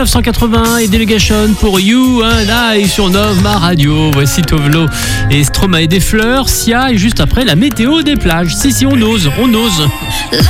1981 et Delegation pour You and I sur Nov Ma Radio. Voici Tovlo et Stromae des fleurs, Sia et juste après la météo des plages. Si, on ose.